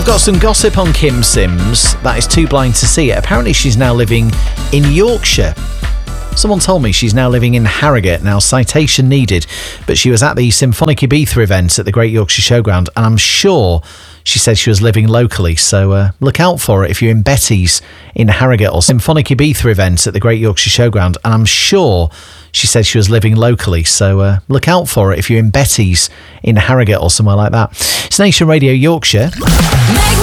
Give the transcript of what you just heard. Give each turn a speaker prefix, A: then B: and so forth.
A: got some gossip on Kim Sims that is too blind to see it. Apparently she's now living in Yorkshire. Someone told me she's now living in Harrogate. Now, citation needed, but she was at the Symphonic Ibiza event at the Great Yorkshire Showground, and I'm sure she said she was living locally, so look out for it if you're in Betty's in Harrogate, or Symphonic Ibiza event at the Great Yorkshire Showground, and I'm sure she said she was living locally, so look out for it if you're in Betty's in Harrogate or somewhere like that. It's Nation Radio Yorkshire.